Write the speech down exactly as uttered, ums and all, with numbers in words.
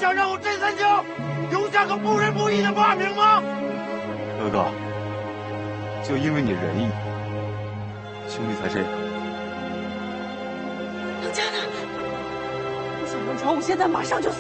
想让我镇三江留下个不仁不义的骂名吗？ 哥哥，就因为你仁义，兄弟才这样。 当家的，我想让传武现在马上就死。